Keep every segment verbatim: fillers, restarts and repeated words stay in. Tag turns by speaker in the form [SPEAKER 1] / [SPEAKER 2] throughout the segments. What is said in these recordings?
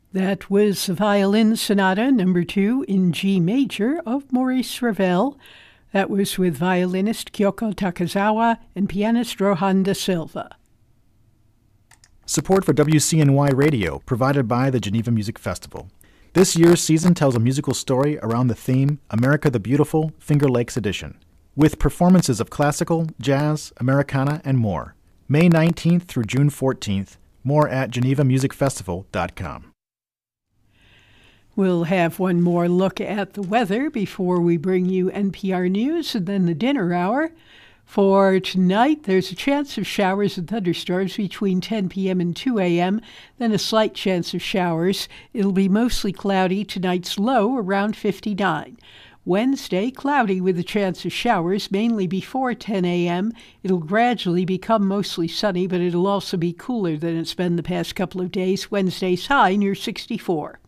[SPEAKER 1] That was the Violin Sonata number two in G major of Maurice Ravel. That was with violinist Kyoko Takezawa and pianist Rohan da Silva.
[SPEAKER 2] Support for W C N Y Radio provided by the Geneva Music Festival. This year's season tells a musical story around the theme America the Beautiful, Finger Lakes Edition, with performances of classical, jazz, Americana, and more. May nineteenth through June fourteenth. More at geneva music festival dot com.
[SPEAKER 1] We'll have one more look at the weather before we bring you N P R News and then the dinner hour. For tonight, there's a chance of showers and thunderstorms between ten p.m. and two a.m., then a slight chance of showers. It'll be mostly cloudy. Tonight's low around fifty-nine. Wednesday, cloudy with a chance of showers, mainly before ten a.m. It'll gradually become mostly sunny, but it'll also be cooler than it's been the past couple of days. Wednesday's high near sixty-four.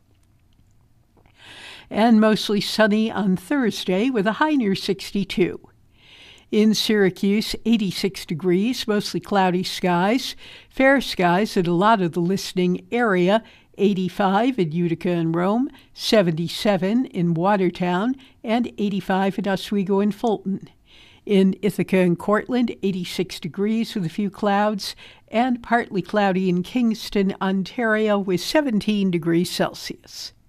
[SPEAKER 1] And mostly sunny on Thursday with a high near sixty-two. In Syracuse, eighty-six degrees, mostly cloudy skies, fair skies at a lot of the listening area, eighty-five in Utica and Rome, seventy-seven in Watertown, and eighty-five in Oswego and Fulton. In Ithaca and Cortland, eighty-six degrees with a few clouds, and partly cloudy in Kingston, Ontario with seventeen degrees Celsius.